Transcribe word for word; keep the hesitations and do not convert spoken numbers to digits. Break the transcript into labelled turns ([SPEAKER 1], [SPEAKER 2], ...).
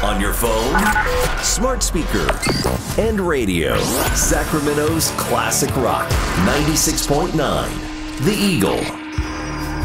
[SPEAKER 1] On your phone, smart speaker, and radio. Sacramento's classic rock, ninety-six point nine, The Eagle.